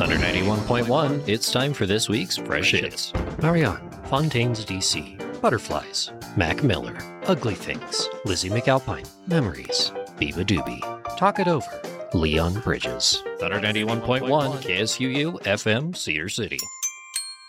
Thunder 91.1, it's time for this week's Fresh Hits. Marianne, Fontaines DC, Butterflies, Mac Miller, Ugly Things, Lizzie McAlpine, Memories, Biba Doobie, Talk It Over, Leon Bridges. Thunder 91.1, KSUU, FM, Cedar City.